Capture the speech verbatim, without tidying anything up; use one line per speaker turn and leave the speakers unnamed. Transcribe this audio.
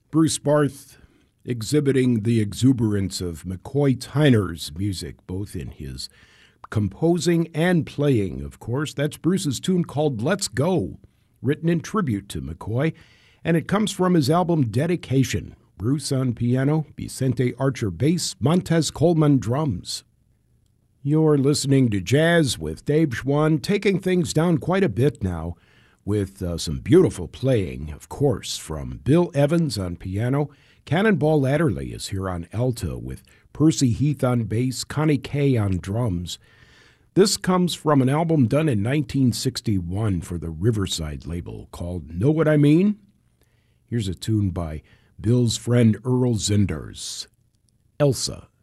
Bruce Barth exhibiting the exuberance of McCoy Tyner's music, both in his composing and playing, of course. That's Bruce's tune called Let's Go, written in tribute to McCoy, and it comes from his album Dedication. Bruce on piano, Vicente Archer bass, Montez Coleman drums. You're listening to Jazz with Dave Schwann, taking things down quite a bit now with uh, some beautiful playing, of course, from Bill Evans on piano. Cannonball Adderley is here on alto with Percy Heath on bass, Connie Kay on drums. This comes from an album done in nineteen sixty-one for the Riverside label called Know What I Mean? Here's a tune by Bill's friend Earl Zinders, Elsa.